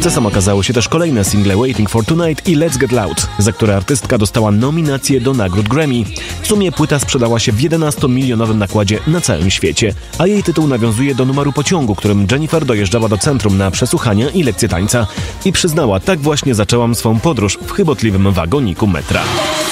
Sukcesem okazało się też kolejne single Waiting for Tonight i Let's Get Loud, za które artystka dostała nominację do nagród Grammy. W sumie płyta sprzedała się w 11-milionowym nakładzie na całym świecie, a jej tytuł nawiązuje do numeru pociągu, którym Jennifer dojeżdżała do centrum na przesłuchania i lekcje tańca. I przyznała, tak właśnie zaczęłam swą podróż w chybotliwym wagoniku metra.